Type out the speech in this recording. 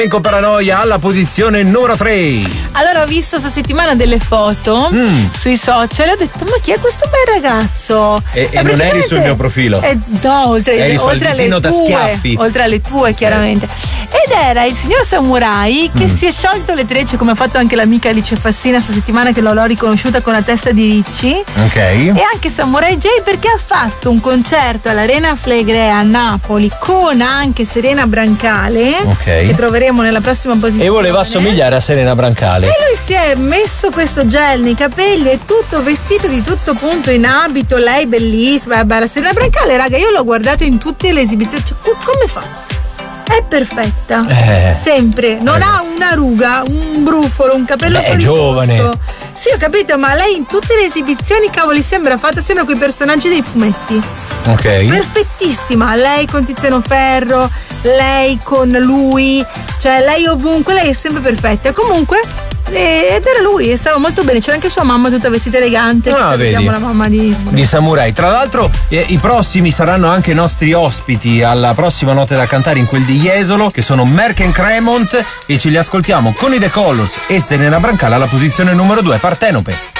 Con Paranoia alla posizione numero 3. Allora ho visto questa settimana delle foto sui social e ho detto ma chi è questo bel ragazzo? E non eri sul mio profilo? No, eri oltre alle da tue, schiaffi. oltre alle tue chiaramente. Ed era il signor Samurai che si è sciolto le trecce, come ha fatto anche l'amica Alice Fassina questa settimana, che l'ho riconosciuta con la testa di Ricci. Ok. E anche Samurai J, perché ha fatto un concerto all'Arena Flegrea a Napoli con anche Serena Brancale, che troveremo nella prossima posizione. E voleva assomigliare a Serena Brancale. E lui si è messo questo gel nei capelli e tutto vestito di tutto punto, in abito, lei bellissima. La Serena Brancale, raga, io l'ho guardata in tutte le esibizioni. Cioè, come fa? È perfetta, sempre, non ha una ruga, un brufolo, un capello fuori è giovane. posto. Sì, ho capito, ma lei in tutte le esibizioni, cavoli, sembra quei personaggi dei fumetti. Ok. Perfettissima, lei con Tiziano Ferro, lei con lui, cioè lei ovunque, lei è sempre perfetta. Comunque, ed era lui, e stava molto bene. C'era anche sua mamma tutta vestita elegante. Vedi, la mamma di Samurai. Tra l'altro i prossimi saranno anche nostri ospiti alla prossima Notte da Cantare, in quel di Jesolo, che sono Merck & Cremont, e ce li ascoltiamo con i The Colors e Serena Brancale alla posizione numero 2, Partenope.